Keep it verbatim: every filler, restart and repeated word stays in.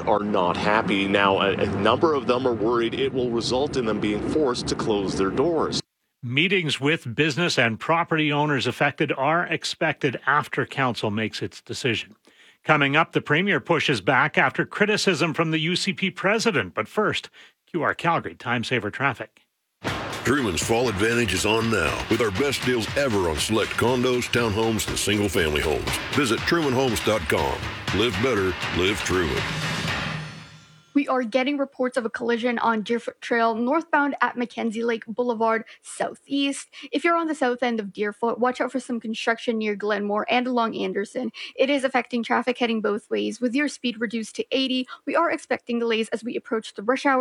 are not happy. Now, a, a number of them are worried it will result in them being forced to close their doors. Meetings with business and property owners affected are expected after council makes its decision. Coming up, the Premier pushes back after criticism from the U C P president. But first, Q R Calgary Time Saver Traffic. Truman's Fall Advantage is on now with our best deals ever on select condos, townhomes, and single-family homes. Visit Truman Homes dot com. Live better, live Truman. We are getting reports of a collision on Deerfoot Trail northbound at Mackenzie Lake Boulevard southeast. If you're on the south end of Deerfoot, watch out for some construction near Glenmore and along Anderson. It is affecting traffic heading both ways with your speed reduced to eighty. We are expecting delays as we approach the rush hour.